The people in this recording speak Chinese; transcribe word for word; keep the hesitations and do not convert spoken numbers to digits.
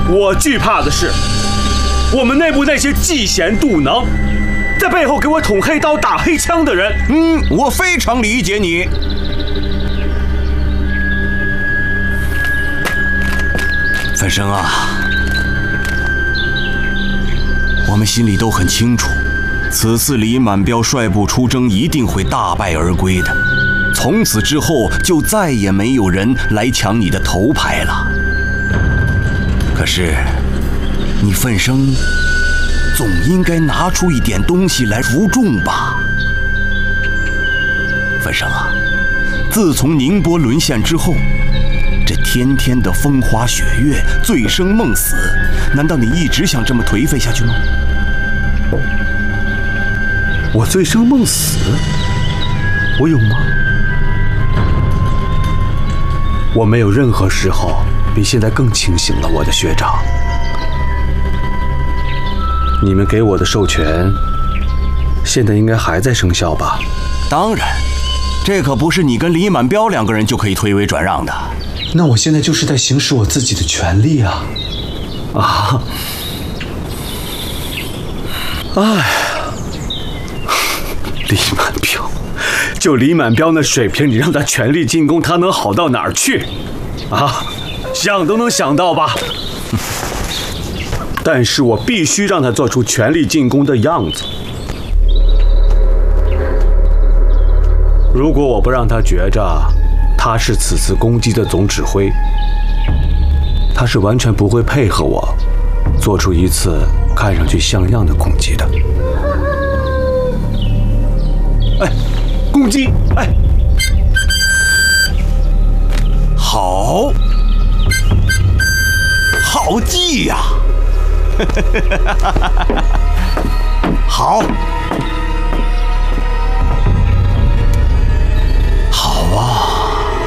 我惧怕的是，我们内部那些嫉贤妒能，在背后给我捅黑刀、打黑枪的人。 嗯，我非常理解你。范生啊，我们心里都很清楚，此次李满彪率部出征一定会大败而归的。从此之后，就再也没有人来抢你的头牌了。可是，你范生总应该拿出一点东西来服众吧？范生啊，自从宁波沦陷之后，这天天的风花雪月、醉生梦死，难道你一直想这么颓废下去吗？ 我醉生梦死？我有吗？我没有任何时候比现在更清醒了，我的学长。你们给我的授权，现在应该还在生效吧？ 当然，这可不是你跟李满彪两个人就可以推诿转让的。 那我现在就是在行使我自己的权利啊！ 啊！哎，李满彪，就李满彪那水平，你让他全力进攻，他能好到哪儿去？啊，想都能想到吧？但是我必须让他做出全力进攻的样子。如果我不让他觉着他是此次攻击的总指挥，他是完全不会配合我做出一次看上去像样的攻击的。哎，攻击！哎， 好，好计呀！